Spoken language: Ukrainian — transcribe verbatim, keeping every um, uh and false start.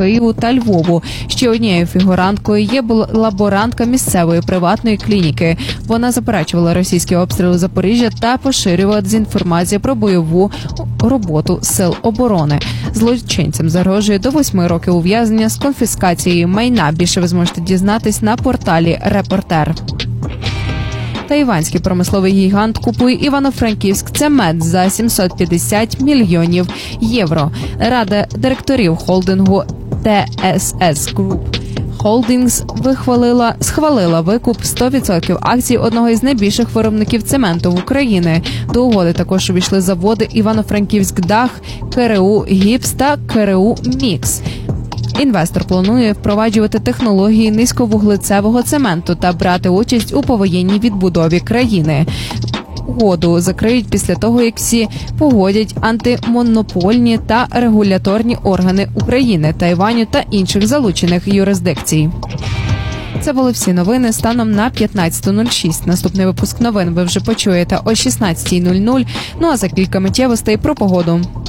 Києву та Львову. Ще однією фігуранткою є лаборантка місцевої приватної клініки. Вона заперечувала російські обстріли Запоріжжя та поширювала дезінформацію про бойову роботу сил оборони. Злочинцям загрожує до восьми років ув'язнення з конфіскацією майна. Більше ви зможете дізнатись на порталі «Репортер». Тайванський промисловий гігант купує Івано-Франківськ цемент за сімсот п'ятдесят мільйонів євро. Рада директорів холдингу Т С С Group Holdings вихвалила, схвалила викуп сто відсотків акцій одного із найбільших виробників цементу в Україні. До угоди також увійшли заводи Івано-Франківськ-Дах, К Р У «Гіпс» та К Р У «Мікс». Інвестор планує впроваджувати технології низьковуглецевого цементу та брати участь у повоєнній відбудові країни. Угоду закриють після того, як всі погодять антимонопольні та регуляторні органи України, Тайваню та інших залучених юрисдикцій. Це були всі новини станом на п'ятнадцяте нуль шість. Наступний випуск новин ви вже почуєте о шістнадцятій нуль нуль. Ну а за кілька миттєвостей про погоду.